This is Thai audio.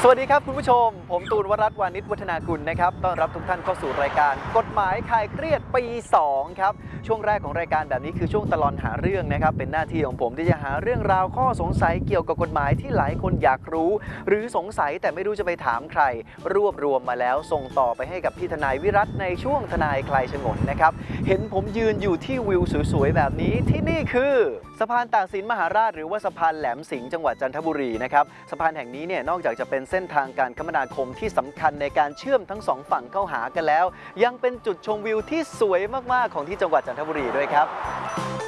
สวัสดีครับคุณผู้ชมผมตูนวรัตน์วานิชวัฒนากุลนะครับต้อนรับทุกท่านเข้าสู่รายการกฎหมายคลายเครียดปี2ครับช่วงแรกของรายการแบบนี้คือช่วงตลอดหาเรื่องนะครับเป็นหน้าที่ของผมที่จะหาเรื่องราวข้อสงสัยเกี่ยวกับกฎหมายที่หลายคนอยากรู้หรือสงสัยแต่ไม่รู้จะไปถามใครรวบรวมมาแล้วส่งต่อไปให้กับพี่ทนายวิรัตในช่วงทนายคลายฉงนนะครับเห็นผมยืนอยู่ที่วิวสวยๆแบบนี้ที่นี่คือสะพานตากสินมหาราชหรือว่าสะพานแหลมสิงห์จังหวัดจันทบุรีนะครับสะพานแห่งนี้เนี่ยนอกจากจะเป็นเส้นทางการคมนาคมที่สำคัญในการเชื่อมทั้งสองฝั่งเข้าหากันแล้วยังเป็นจุดชมวิวที่สวยมากๆของที่จังหวัดจันทบุรีด้วยครับ